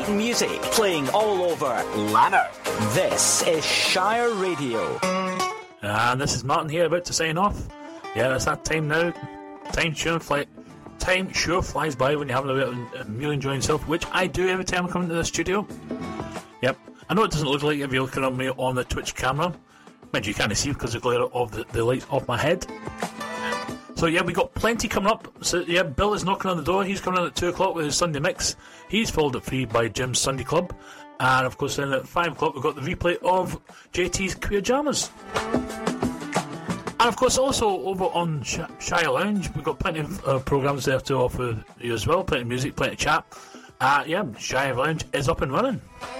Great music playing all over Lanark. This is Shire Radio. And this is Martin here, about to sign off. Yeah, it's that time now. Time sure flies by when you're having a bit of really enjoying yourself, which I do every time I come into the studio. Yep. I know it doesn't look like if you're looking at me on the Twitch camera. Mind you can't see because the glare of the lights off my head. So yeah, we got plenty coming up. So yeah, Bill is knocking on the door. He's coming in at 2 o'clock with his Sunday mix. He's followed at 3 by Jim's Sunday Club. And of course then at 5 o'clock we've got the replay of JT's Queer Jammers. And of course also over on Shire Lounge, we've got plenty of programmes there to offer you as well. Plenty of music, plenty of chat. Yeah, Shire Lounge is up and running.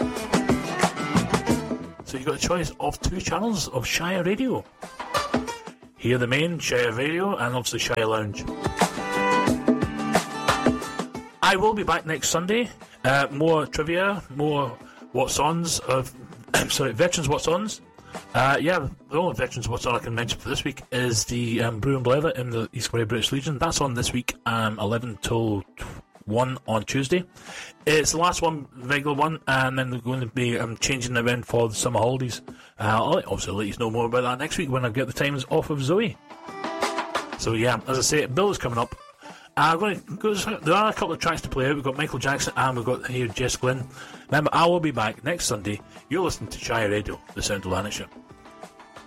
So you've got a choice of 2 channels of Shire Radio. Here the main, Shire Radio, and obviously Shire Lounge. I will be back next Sunday. More trivia, more What's Ons of Veterans What's Ons. Yeah, the only Veterans What's On I can mention for this week is the Brew and Blether in the East Korea British Legion. That's on this week, 11 till 1 on Tuesday. It's the last one, regular one, and then they're going to be changing the event for the summer holidays. I'll obviously let you know more about that next week when I get the times off of Zoe. So yeah, as I say, Bill is coming up. I'm going to go, there are a couple of tracks to play out. We've got Michael Jackson and we've got here Jess Glynn. Remember, I will be back next Sunday. You're listening to Shire Radio, the Sound of Lanarkshire.